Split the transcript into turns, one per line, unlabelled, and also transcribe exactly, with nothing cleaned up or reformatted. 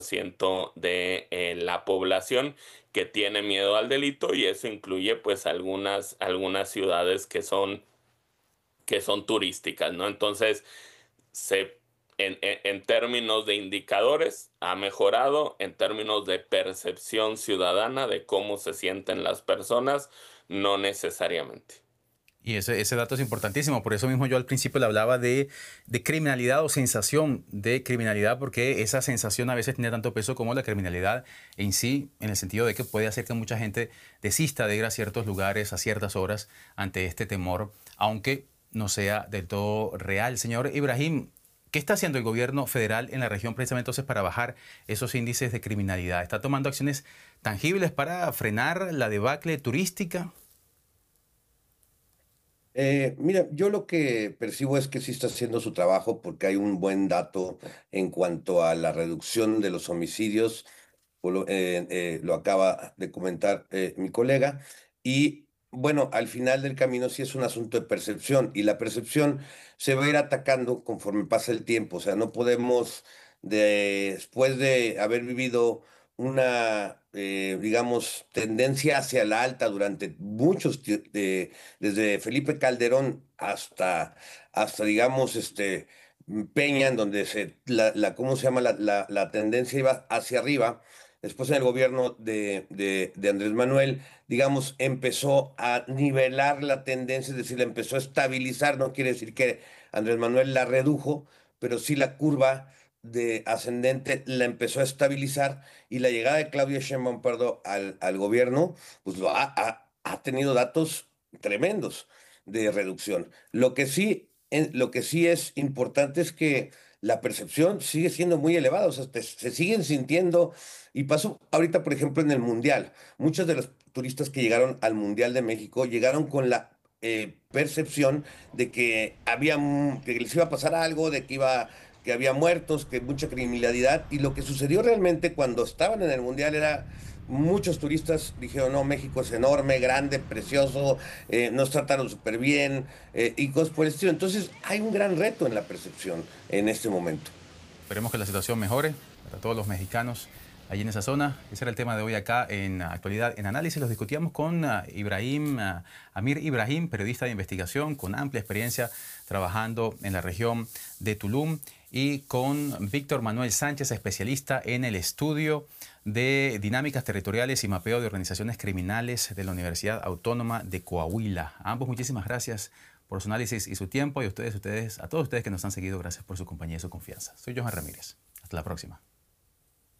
ciento de eh, la población que tiene miedo al delito, y eso incluye pues algunas, algunas ciudades que son, que son turísticas, ¿no? Entonces, se, en, en, en términos de indicadores, ha mejorado. En términos de percepción ciudadana de cómo se sienten las personas, no necesariamente.
Y ese, ese dato es importantísimo, por eso mismo yo al principio le hablaba de, de criminalidad o sensación de criminalidad, porque esa sensación a veces tiene tanto peso como la criminalidad en sí, en el sentido de que puede hacer que mucha gente desista de ir a ciertos lugares a ciertas horas ante este temor, aunque no sea del todo real. Señor Ibrahim, ¿qué está haciendo el gobierno federal en la región precisamente entonces para bajar esos índices de criminalidad? ¿Está tomando acciones tangibles para frenar la debacle turística?
Eh, mira, yo lo que percibo es que sí está haciendo su trabajo porque hay un buen dato en cuanto a la reducción de los homicidios, o lo, eh, eh, lo acaba de comentar eh, mi colega, y bueno, al final del camino sí es un asunto de percepción, y la percepción se va a ir atacando conforme pasa el tiempo. O sea, no podemos, de- después de haber vivido una, eh, digamos, tendencia hacia la alta durante muchos, ti- de- desde Felipe Calderón hasta, hasta digamos, este, Peña, en donde se, la, la, ¿cómo se llama? La, la, la tendencia iba hacia arriba. Después en el gobierno de, de, de Andrés Manuel, digamos, empezó a nivelar la tendencia, es decir, la empezó a estabilizar. No quiere decir que Andrés Manuel la redujo, pero sí la curva de ascendente la empezó a estabilizar, y la llegada de Claudia Sheinbaum, perdón, al, al gobierno, pues lo ha, ha, ha tenido datos tremendos de reducción. Lo que sí, en- lo que sí es importante es que la percepción sigue siendo muy elevada. O sea, te- se siguen sintiendo, y pasó ahorita, por ejemplo, en el Mundial. Muchos de los turistas que llegaron al Mundial de México llegaron con la eh, percepción de que había, mu- que les iba a pasar algo, de que iba, que había muertos, que mucha criminalidad, y lo que sucedió realmente cuando estaban en el Mundial era muchos turistas dijeron: no, México es enorme, grande, precioso, eh, nos trataron súper bien, eh, y cosas por el estilo. Entonces, hay un gran reto en la percepción en este momento.
Esperemos que la situación mejore para todos los mexicanos allí en esa zona. Ese era el tema de hoy acá en Actualidad en Análisis. Los discutíamos con uh, Ibrahim, uh, Amir Ibrahim, periodista de investigación con amplia experiencia trabajando en la región de Tulum, y con Víctor Manuel Sánchez, especialista en el estudio de dinámicas territoriales y mapeo de organizaciones criminales de la Universidad Autónoma de Coahuila. A ambos, muchísimas gracias por su análisis y su tiempo, y a ustedes, ustedes, a todos ustedes que nos han seguido, gracias por su compañía y su confianza. Soy Johan Ramírez. Hasta la próxima.